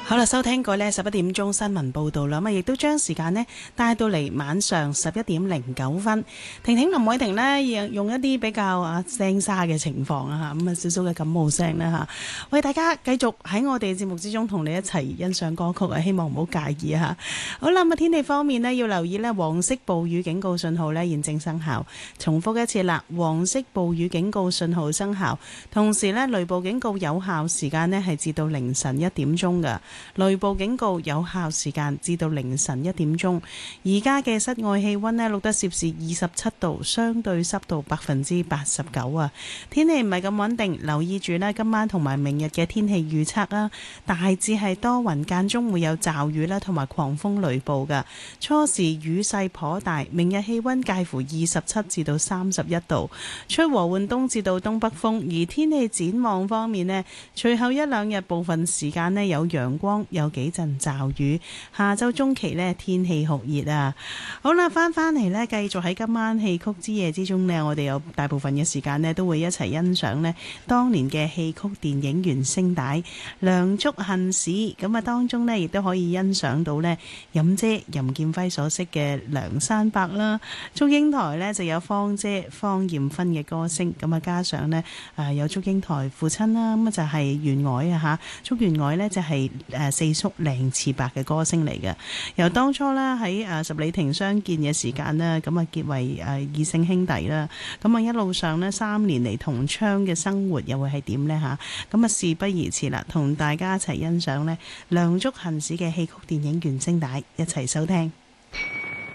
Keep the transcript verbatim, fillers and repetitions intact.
好啦，收聽過呢十一點鐘新聞報道啦，咁啊亦都將時間呢帶到嚟晚上十一點零九分。婷婷林偉婷呢用一啲比較啊聲沙嘅情況啊嚇，咁啊少少嘅感冒聲啦嚇，為大家繼續喺我哋節目之中同你一齊欣賞歌曲啊，希望唔好介意嚇。好啦，咁啊天氣方面呢，要留意呢黃色暴雨警告信號呢現正生效。重複一次啦，黃色暴雨警告信號生效，同時呢雷暴警告有效時間呢係至到凌晨一點鐘㗎。雷暴警告有效時間至到凌晨一點鐘。而家嘅室外氣溫呢錄得攝氏二十七度，相對濕度百分之八十九啊。天氣唔係咁穩定，留意住呢今晚同埋明日嘅天氣預測啦。大致係多雲，間中會有驟雨啦，同埋狂風雷暴㗎。初時雨勢頗大，明日氣溫介乎二十七至到三十一度，吹和緩東至到東北風。而天氣展望方面呢，隨後一兩日部分時間呢有陽光，有幾陣驟雨。下週中期呢天氣酷熱啊！好啦，翻返嚟呢，繼續喺今晚戲曲之夜之中呢，我哋有大部分嘅時間呢都會一齊欣賞呢當年嘅戲曲電影原聲帶《梁祝恨史》。咁啊，當中呢亦都可以欣賞到呢任姐任劍輝所飾嘅梁山伯啦，祝英台呢就有芳姐芳艷芬嘅歌聲。咁啊，加上呢誒有祝英台父親啦，咁就係袁凱啊嚇，祝袁凱呢就係誒四叔靚次伯嘅歌聲嚟嘅。由當初咧喺誒十里亭相見嘅時間呢，咁啊結為誒異姓兄弟啦。咁啊一路上呢，三年嚟同窗嘅生活又會係點呢？嚇？咁啊事不宜遲啦，同大家一齊欣賞呢《梁祝恨史》嘅戲曲電影原聲帶，一齊收聽。